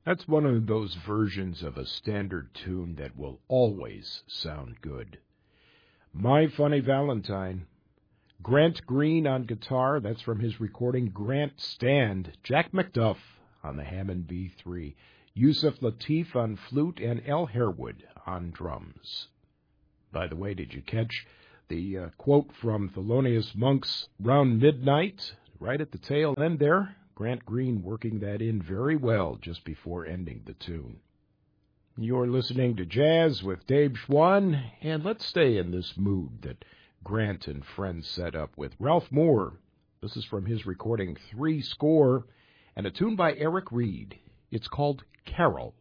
That's one of those versions of a standard tune that will always sound good. My Funny Valentine. Grant Green on guitar, that's from his recording Grant Stand. Jack McDuff on the Hammond B3. Yusuf Lateef on flute, and Al Harewood on drums. By the way, did you catch the quote from Thelonious Monk's Round Midnight? Right at the tail end there, Grant Green working that in very well just before ending the tune. You're listening to Jazz with Dave Schwann, and let's stay in this mood that Grant and friends set up with Ralph Moore. This is from his recording Three Score, and a tune by Eric Reed. It's called Carol.